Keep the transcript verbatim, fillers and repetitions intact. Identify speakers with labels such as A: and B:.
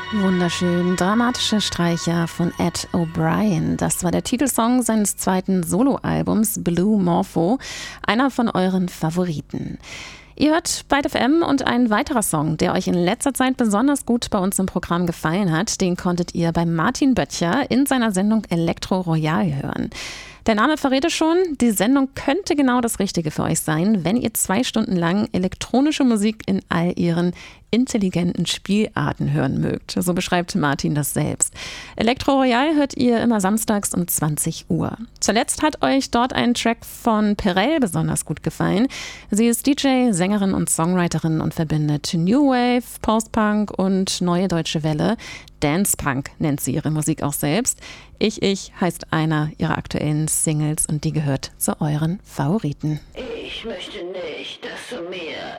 A: Wunderschön, dramatische Streicher von Ed O'Brien. Das war der Titelsong seines zweiten Soloalbums Blue Morpho, einer von euren Favoriten. Ihr hört Byte F M und ein weiterer Song, der euch in letzter Zeit besonders gut bei uns im Programm gefallen hat, den konntet ihr bei Martin Böttcher in seiner Sendung Elektro Royal hören. Der Name verrät es schon, die Sendung könnte genau das Richtige für euch sein, wenn ihr zwei Stunden lang elektronische Musik in all ihren intelligenten Spielarten hören mögt. So beschreibt Martin das selbst. Elektro Royal hört ihr immer samstags um zwanzig Uhr. Zuletzt hat euch dort ein Track von Perel besonders gut gefallen. Sie ist D J, Sängerin und Songwriterin und verbindet New Wave, Post-Punk und Neue Deutsche Welle. Dance Punk nennt sie ihre Musik auch selbst. Ich, ich heißt einer ihrer aktuellen Singles und die gehört zu euren Favoriten.
B: Ich möchte nicht, dass du mir